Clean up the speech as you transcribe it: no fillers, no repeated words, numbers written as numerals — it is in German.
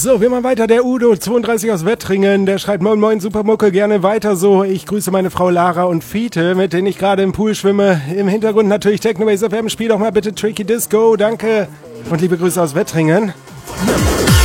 So, wir machen weiter. Der Udo, 32 aus Wettringen, der schreibt: Moin Moin, Supermucke, gerne weiter so. Ich grüße meine Frau Lara und Fiete, mit denen ich gerade im Pool schwimme. Im Hintergrund natürlich Technobase FM. Spiel doch mal bitte Tricky Disco, danke. Und liebe Grüße aus Wettringen.